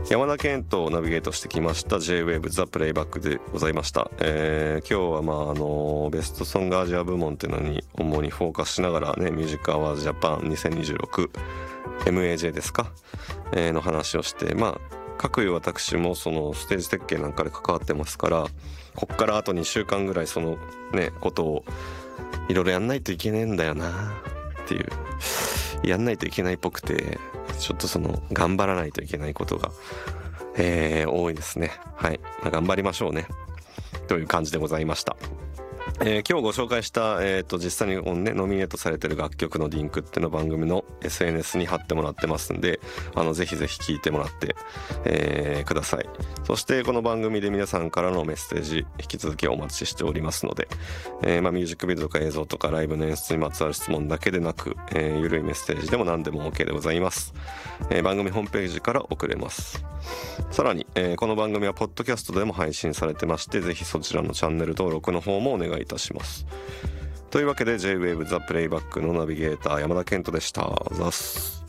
山田健とナビゲートしてきました J-Wave The Playback でございました。今日はベストソングアジア部門っていうのに主にフォーカスしながらね、ミュージックアワーズジャパン2026 MAJ ですか、の話をして、各有私もそのステージ設計なんかで関わってますから、こっからあと2週間ぐらいそのねことをいろいろやんないといけねえんだよなっていう、やんないといけないっぽくて、ちょっとその頑張らないといけないことが、多いですね。はい、頑張りましょうねという感じでございました。今日ご紹介した、実際にノミネートされてる楽曲のリンクっていうの番組の SNS に貼ってもらってますんで、ぜひぜひ聞いてもらって、ください。そしてこの番組で皆さんからのメッセージ引き続きお待ちしておりますので、ミュージックビデオとか映像とかライブの演出にまつわる質問だけでなく、ゆるいメッセージでも何でも OK でございます。番組ホームページから送れます。さらに、この番組はポッドキャストでも配信されてまして、ぜひそちらのチャンネル登録の方もお願いいたします。というわけで J-Wave The Playback のナビゲーター山田健人でした。ザス